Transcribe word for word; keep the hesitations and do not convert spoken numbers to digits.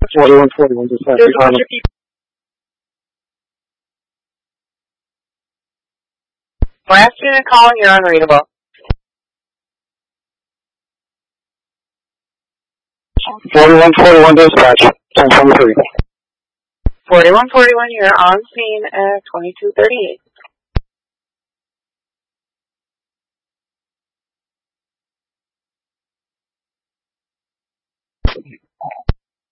forty-one forty-one dispatch. There's a bunch of people. Last unit calling, you're unreadable. forty-one forty-one dispatch, ten twenty-three. forty-one forty-one, you're on scene at twenty-two thirty-eight.